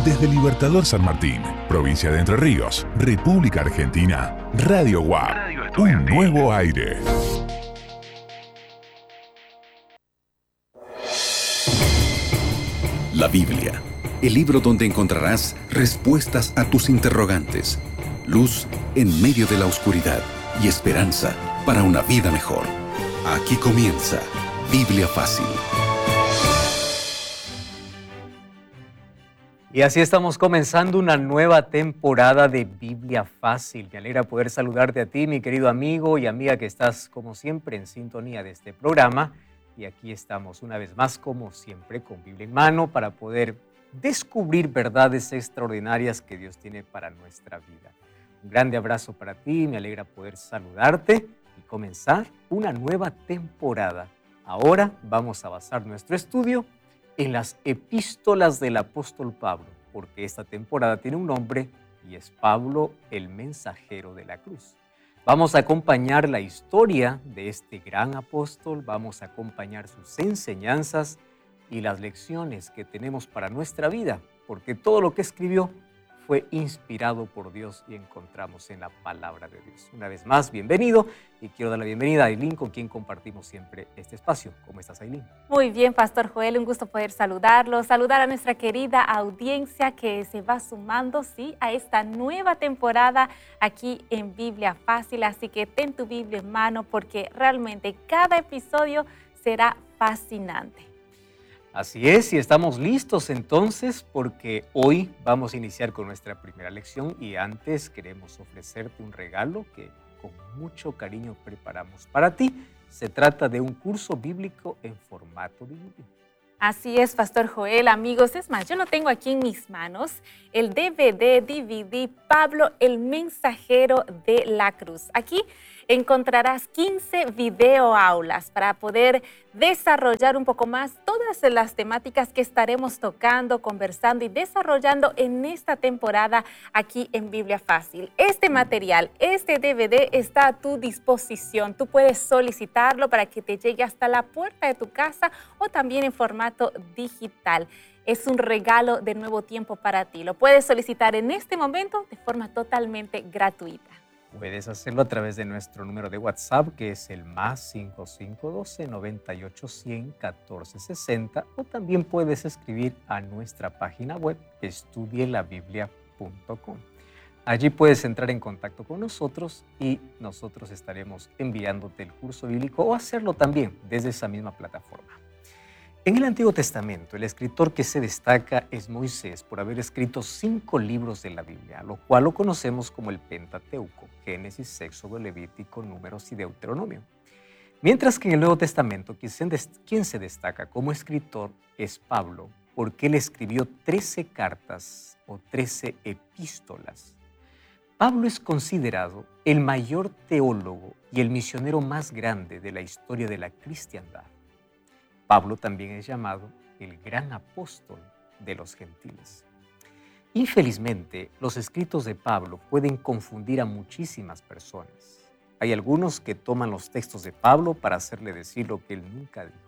Desde Libertador San Martín, provincia de Entre Ríos, República Argentina, Radio UAP, un nuevo aire. La Biblia, el libro donde encontrarás respuestas a tus interrogantes, luz en medio de la oscuridad y esperanza para una vida mejor. Aquí comienza Biblia Fácil. Y así estamos comenzando una nueva temporada de Biblia Fácil. Me alegra poder saludarte a ti, mi querido amigo y amiga, que estás como siempre en sintonía de este programa. Y aquí estamos una vez más, como siempre, con Biblia en mano para poder descubrir verdades extraordinarias que Dios tiene para nuestra vida. Un grande abrazo para ti, me alegra poder saludarte y comenzar una nueva temporada. Ahora vamos a basar nuestro estudio en las epístolas del apóstol Pablo, porque esta temporada tiene un nombre y es Pablo, el mensajero de la cruz. Vamos a acompañar la historia de este gran apóstol, vamos a acompañar sus enseñanzas y las lecciones que tenemos para nuestra vida, porque todo lo que escribió fue inspirado por Dios y encontramos en la palabra de Dios. Una vez más, bienvenido, y quiero dar la bienvenida a Ailín, con quien compartimos siempre este espacio. ¿Cómo estás, Ailín? Muy bien, Pastor Joel, un gusto poder saludarlo, saludar a nuestra querida audiencia que se va sumando, sí, a esta nueva temporada aquí en Biblia Fácil, así que ten tu Biblia en mano porque realmente cada episodio será fascinante. Así es, y estamos listos entonces porque hoy vamos a iniciar con nuestra primera lección y antes queremos ofrecerte un regalo que con mucho cariño preparamos para ti. Se trata de un curso bíblico en formato DVD. Así es, Pastor Joel, amigos. Es más, yo lo tengo aquí en mis manos, el DVD Pablo, el mensajero de la cruz. Aquí encontrarás 15 videoaulas para poder desarrollar un poco más todas las temáticas que estaremos tocando, conversando y desarrollando en esta temporada aquí en Biblia Fácil. Este material, este DVD está a tu disposición. Tú puedes solicitarlo para que te llegue hasta la puerta de tu casa o también en formato digital. Es un regalo de nuevo tiempo para ti. Lo puedes solicitar en este momento de forma totalmente gratuita. Puedes hacerlo a través de nuestro número de WhatsApp, que es el +5512 98 100 14 60, o también puedes escribir a nuestra página web estudielabiblia.com. Allí puedes entrar en contacto con nosotros y nosotros estaremos enviándote el curso bíblico o hacerlo también desde esa misma plataforma. En el Antiguo Testamento, el escritor que se destaca es Moisés por haber escrito 5 libros de la Biblia, lo cual lo conocemos como el Pentateuco: Génesis, Éxodo, Levítico, Números y Deuteronomio. Mientras que en el Nuevo Testamento, quien se destaca como escritor es Pablo, porque él escribió 13 cartas o 13 epístolas. Pablo es considerado el mayor teólogo y el misionero más grande de la historia de la cristiandad. Pablo también es llamado el gran apóstol de los gentiles. Infelizmente, los escritos de Pablo pueden confundir a muchísimas personas. Hay algunos que toman los textos de Pablo para hacerle decir lo que él nunca dijo.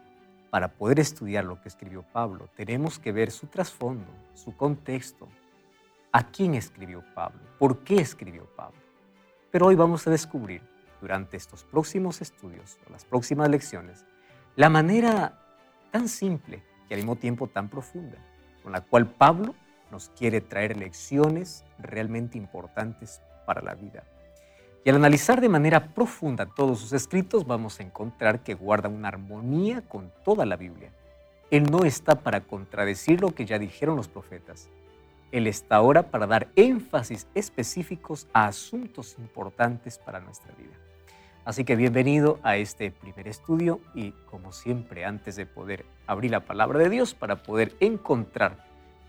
Para poder estudiar lo que escribió Pablo, tenemos que ver su trasfondo, su contexto. ¿A quién escribió Pablo? ¿Por qué escribió Pablo? Pero hoy vamos a descubrir, durante estos próximos estudios o las próximas lecciones, la manera tan simple y al mismo tiempo tan profunda con la cual Pablo nos quiere traer lecciones realmente importantes para la vida. Y al analizar de manera profunda todos sus escritos, vamos a encontrar que guardan una armonía con toda la Biblia. Él no está para contradecir lo que ya dijeron los profetas. Él está ahora para dar énfasis específicos a asuntos importantes para nuestra vida. Así que bienvenido a este primer estudio y, como siempre, antes de poder abrir la palabra de Dios para poder encontrar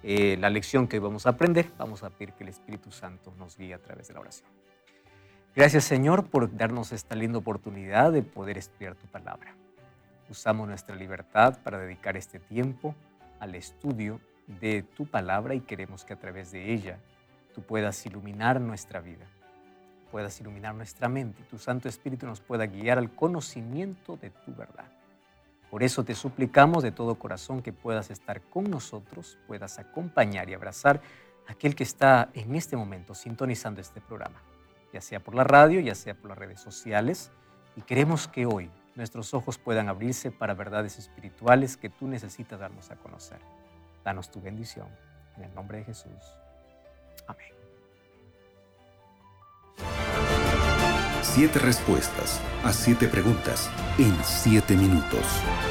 la lección que hoy vamos a aprender, vamos a pedir que el Espíritu Santo nos guíe a través de la oración. Gracias, Señor, por darnos esta linda oportunidad de poder estudiar tu palabra. Usamos nuestra libertad para dedicar este tiempo al estudio de tu palabra y queremos que a través de ella tú puedas iluminar nuestra vida, puedas iluminar nuestra mente, tu Santo Espíritu nos pueda guiar al conocimiento de tu verdad. Por eso te suplicamos de todo corazón que puedas estar con nosotros, puedas acompañar y abrazar a aquel que está en este momento sintonizando este programa, ya sea por la radio, ya sea por las redes sociales, y queremos que hoy nuestros ojos puedan abrirse para verdades espirituales que tú necesitas darnos a conocer. Danos tu bendición, en el nombre de Jesús. Amén. 7 respuestas a 7 preguntas en 7 minutos.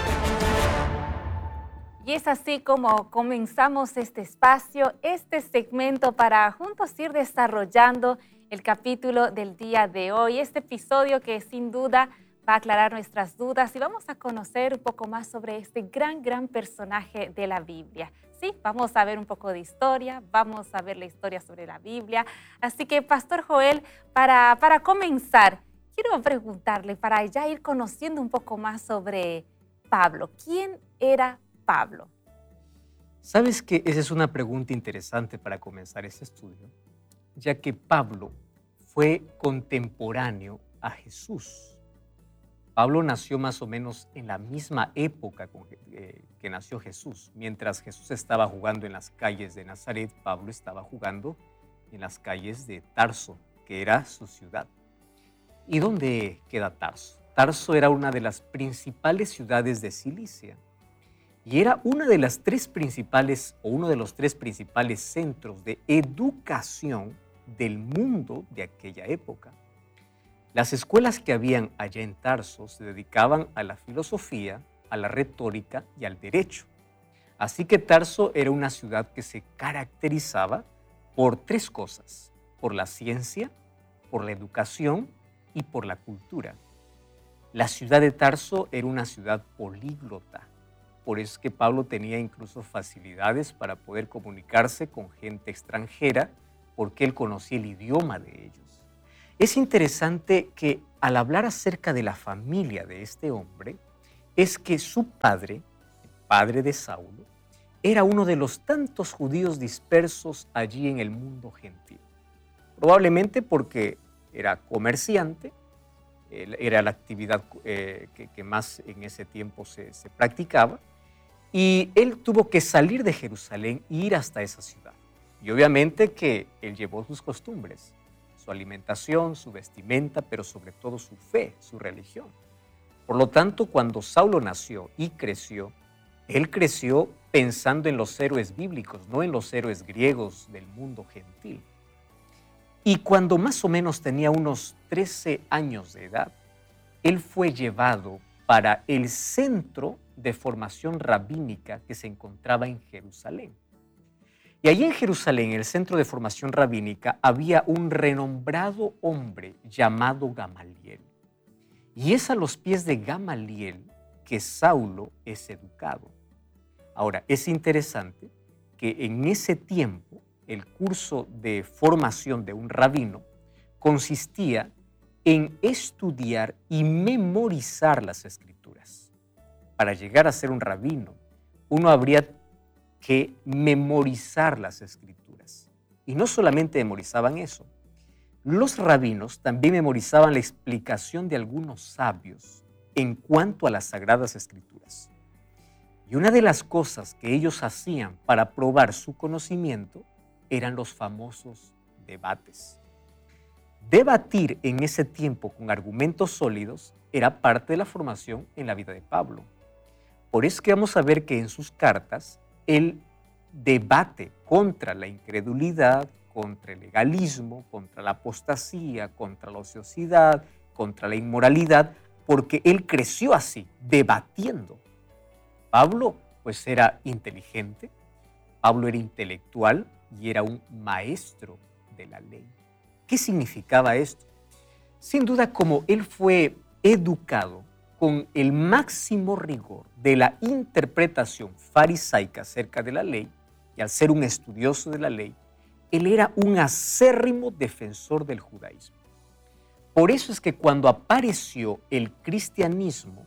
Y es así como comenzamos este espacio, este segmento para juntos ir desarrollando el capítulo del día de hoy. Este episodio que sin duda va a aclarar nuestras dudas y vamos a conocer un poco más sobre este gran personaje de la Biblia. Sí, vamos a ver un poco de historia, vamos a ver la historia sobre la Biblia. Así que, Pastor Joel, para comenzar, quiero preguntarle, para ya ir conociendo un poco más sobre Pablo. ¿Quién era Pablo? ¿Sabes que esa es una pregunta interesante para comenzar este estudio? Ya que Pablo fue contemporáneo a Jesús. Pablo nació más o menos en la misma época que nació Jesús. Mientras Jesús estaba jugando en las calles de Nazaret, Pablo estaba jugando en las calles de Tarso, que era su ciudad. ¿Y dónde queda Tarso? Tarso era una de las principales ciudades de Cilicia y era uno de los tres principales centros de educación del mundo de aquella época. Las escuelas que habían allá en Tarso se dedicaban a la filosofía, a la retórica y al derecho. Así que Tarso era una ciudad que se caracterizaba por 3 cosas: por la ciencia, por la educación y por la cultura. La ciudad de Tarso era una ciudad políglota. Por eso es que Pablo tenía incluso facilidades para poder comunicarse con gente extranjera, porque él conocía el idioma de ellos. Es interesante que al hablar acerca de la familia de este hombre, es que su padre, el padre de Saulo, era uno de los tantos judíos dispersos allí en el mundo gentil. Probablemente porque era comerciante, era la actividad que más en ese tiempo se practicaba, y él tuvo que salir de Jerusalén e ir hasta esa ciudad. Y obviamente que él llevó sus costumbres, su alimentación, su vestimenta, pero sobre todo su fe, su religión. Por lo tanto, cuando Saulo nació y creció, él creció pensando en los héroes bíblicos, no en los héroes griegos del mundo gentil. Y cuando más o menos tenía unos 13 años de edad, él fue llevado para el centro de formación rabínica que se encontraba en Jerusalén. Y allí en Jerusalén, en el centro de formación rabínica, había un renombrado hombre llamado Gamaliel. Y es a los pies de Gamaliel que Saulo es educado. Ahora, es interesante que en ese tiempo el curso de formación de un rabino consistía en estudiar y memorizar las Escrituras. Para llegar a ser un rabino, uno habría que memorizar las Escrituras. Y no solamente memorizaban eso, los rabinos también memorizaban la explicación de algunos sabios en cuanto a las Sagradas Escrituras. Y una de las cosas que ellos hacían para probar su conocimiento eran los famosos debates. Debatir en ese tiempo con argumentos sólidos era parte de la formación en la vida de Pablo. Por eso es que vamos a ver que en sus cartas él debate contra la incredulidad, contra el legalismo, contra la apostasía, contra la ociosidad, contra la inmoralidad, porque él creció así, debatiendo. Pablo, pues, era inteligente, Pablo era intelectual y era un maestro de la ley. ¿Qué significaba esto? Sin duda, como él fue educado con el máximo rigor de la interpretación farisaica acerca de la ley, y al ser un estudioso de la ley, él era un acérrimo defensor del judaísmo. Por eso es que cuando apareció el cristianismo,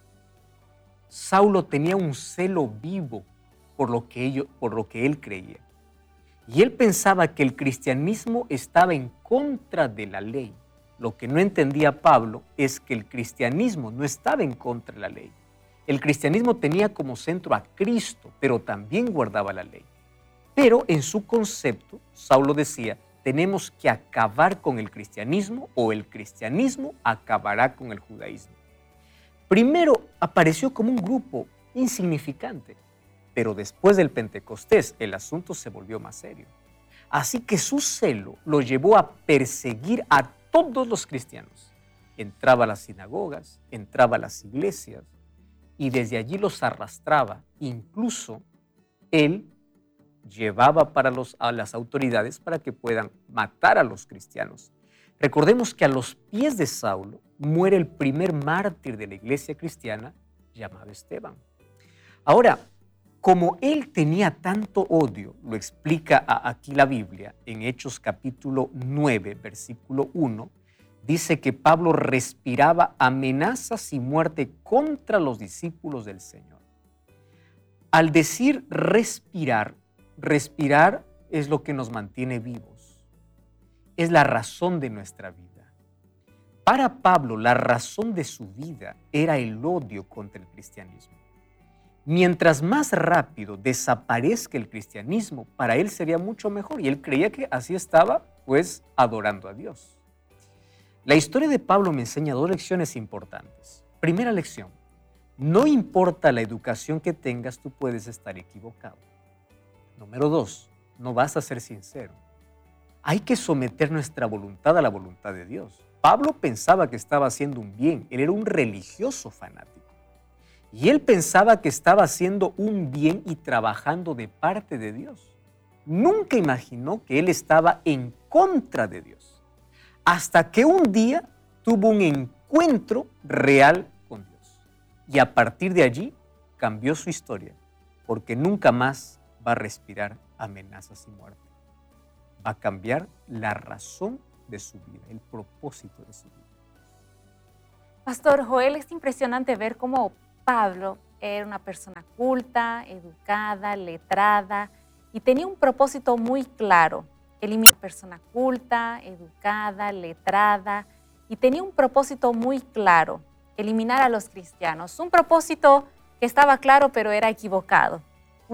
Saulo tenía un celo vivo por lo que él creía. Y él pensaba que el cristianismo estaba en contra de la ley. Lo que no entendía Pablo es que el cristianismo no estaba en contra de la ley. El cristianismo tenía como centro a Cristo, pero también guardaba la ley. Pero en su concepto, Saulo decía, tenemos que acabar con el cristianismo o el cristianismo acabará con el judaísmo. Primero apareció como un grupo insignificante, pero después del Pentecostés el asunto se volvió más serio. Así que su celo lo llevó a perseguir a todos los cristianos. Entraba a las sinagogas, entraba a las iglesias y desde allí los arrastraba. Incluso él llevaba a las autoridades para que puedan matar a los cristianos. Recordemos que a los pies de Saulo muere el primer mártir de la iglesia cristiana llamado Esteban. Ahora, como él tenía tanto odio, lo explica aquí la Biblia, en Hechos capítulo 9, versículo 1, dice que Pablo respiraba amenazas y muerte contra los discípulos del Señor. Al decir respirar es lo que nos mantiene vivos, es la razón de nuestra vida. Para Pablo, la razón de su vida era el odio contra el cristianismo. Mientras más rápido desaparezca el cristianismo, para él sería mucho mejor. Y él creía que así estaba, pues, adorando a Dios. La historia de Pablo me enseña dos lecciones importantes. Primera lección, no importa la educación que tengas, tú puedes estar equivocado. Número 2, no vas a ser sincero. Hay que someter nuestra voluntad a la voluntad de Dios. Pablo pensaba que estaba haciendo un bien, él era un religioso fanático. Y él pensaba que estaba haciendo un bien y trabajando de parte de Dios. Nunca imaginó que él estaba en contra de Dios. Hasta que un día tuvo un encuentro real con Dios. Y a partir de allí cambió su historia, porque nunca más va a respirar amenazas y muerte. Va a cambiar la razón de su vida, el propósito de su vida. Pastor Joel, es impresionante ver cómo Pablo era una persona culta, educada, letrada y tenía un propósito muy claro. Eliminar persona culta, educada, letrada y tenía un propósito muy claro, eliminar a los cristianos. Un propósito que estaba claro pero era equivocado.